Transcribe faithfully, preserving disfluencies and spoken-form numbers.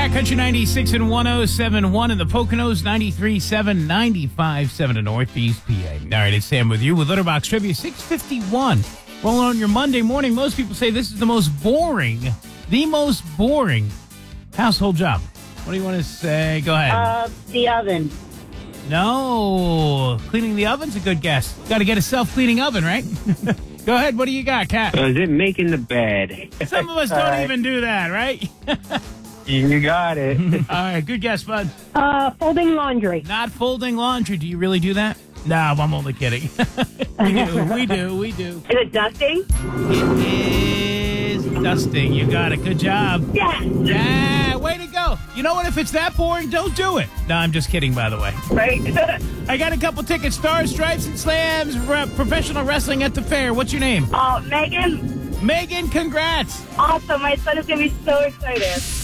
back. Country ninety-six and one oh seven point one in the Poconos, ninety-three point seven, ninety-five point seven in Northeast P A. All right, it's Sam with you with Litterbox Trivia six fifty-one. Rolling on your Monday morning. Most people say this is the most boring, the most boring household job. What do you want to say? Go ahead. Uh, the oven. No. Cleaning the oven's a good guess. Got to get a self-cleaning oven, right? Go ahead. What do you got, Kat? Uh, is it making the bed? Some of us don't right. even do that, right? You got it. All right. Good guess, bud. Uh, folding laundry. Not folding laundry. Do you really do that? No, I'm only kidding. we do. We do. We do. Is it dusting? It is dusting. You got it. Good job. Yes. Yeah. Way to go. You know what? If it's that boring, don't do it. No, I'm just kidding, by the way. Right? I got a couple tickets. Stars, Stripes, and Slams. Re- professional wrestling at the fair. What's your name? Oh, Megan. Megan, congrats. Awesome. My son is going to be so excited.